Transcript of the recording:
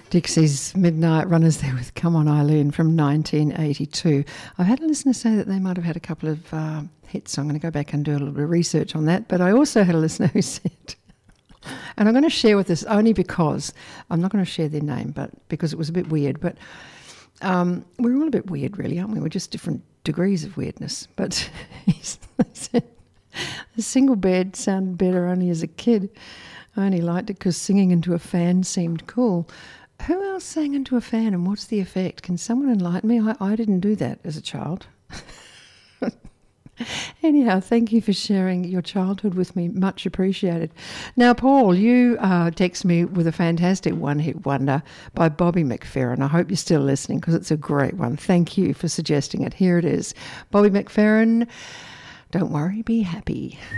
Dixie's Midnight Runners there with Come On Eileen from 1982. I've had a listener say that they might have had a couple of hits, so I'm going to go back and do a little bit of research on that. But I also had a listener who said, and I'm going to share with this only because, I'm not going to share their name, but because it was a bit weird. But we're all a bit weird, really, aren't we? We're just different degrees of weirdness. But he said, the single bed sounded better only as a kid. I only liked it because singing into a fan seemed cool. Who else sang into a fan and what's the effect? Can someone enlighten me? I didn't do that as a child. Anyhow, thank you for sharing your childhood with me. Much appreciated. Now, Paul, you text me with a fantastic one-hit wonder by Bobby McFerrin. I hope you're still listening because it's a great one. Thank you for suggesting it. Here it is. Bobby McFerrin, Don't Worry, Be Happy.